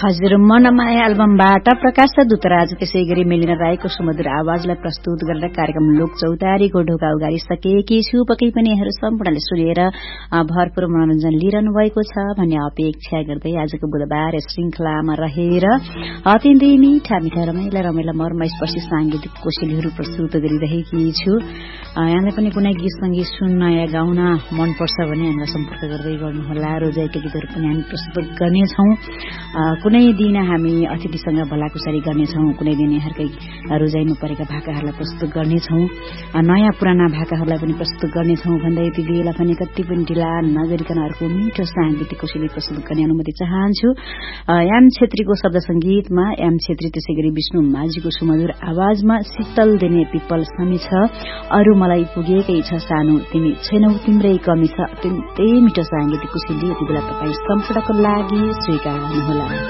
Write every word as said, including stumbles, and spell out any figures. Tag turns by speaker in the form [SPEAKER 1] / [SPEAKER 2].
[SPEAKER 1] हजुर, मनमाया एल्बमबाट प्रकाश दूतराज त्यसै गरी मेलिना राईको सुमधुर आवाजलाई प्रस्तुत गरेर कार्यक्रम लोक चौतारीको ढोका उगारिसकेकी छु। पक्कै पनि यहाँहरू सम्पूर्णले सुनेर भरपूर मनोरञ्जन लिइरहनु भएको छ भन्ने अपेक्षा गर्दै आजको बुधबार श्रृंखलामा रहेर अत्यन्तै मिठा मिठा रमाइला रमाइला मर्मस्पर्शी सांगीतिक कोसेलीहरू प्रस्तुत गरिरहेकी छु। यहाँलाई पनि कुनै गीत संगीत सुन्न या गाउन मनपर्छ भने हामीलाई सम्पर्क गर्दै गर्नुहोला। रोजाइका गीतहरू पनि हामी प्रस्तुत गर्नेछौं। कुनै दिन हामी अतिथिसँग भलाकुसारी गर्नेछौं, कुनै दिन यहाँकै रोजाइमा परेका भाकाहरूलाई प्रस्तुत गर्नेछौं, नयाँ पुराना भाकाहरूलाई पनि प्रस्तुत गर्नेछौं भन्दै यति बेला पनि कति पनि ढिला नगरिकन अर्को मिठो सांगीतिक कोसेली प्रस्तुत गर्ने अनुमति चाहन्छु। एम छेत्रीको शब्द संगीतमा एम छेत्री त्यसै गरी विष्णु माझीको सुमधुर आवाजमा शीतल दिने पिपल समी छ, अरू मलाई पुगेकै छ सानो तिमी छैनौ तिम्रै कमी छ। अत्यन्तै मिठो सांगीतिक कोसेली यति बेला तपाईँ सम्पूर्णको लागि स्वीकार गर्नुहोला।